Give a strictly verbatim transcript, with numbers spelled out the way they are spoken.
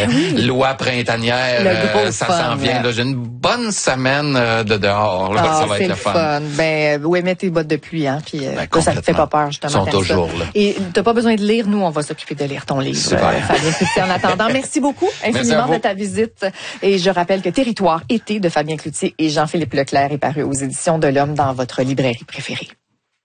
oui. loi printanière. Euh, ça s'en vient. Là, j'ai une bonne semaine euh, de dehors. Là, ah, ça va être le fun. fun. Ben, oui, mets tes bottes de pluie, hein. Puis euh, ben, ça te fait pas peur, justement. Ils sont toujours ça. Là. Et t'as pas besoin de lire. Nous, on va s'occuper de lire ton livre. Super. Euh, Fabien Cloutier, en attendant. Merci beaucoup infiniment de ta visite. Et je rappelle que Territoire été de Fabien Cloutier et Jean-Philippe Leclerc est paru aux éditions de l'Homme dans votre librairie préférée.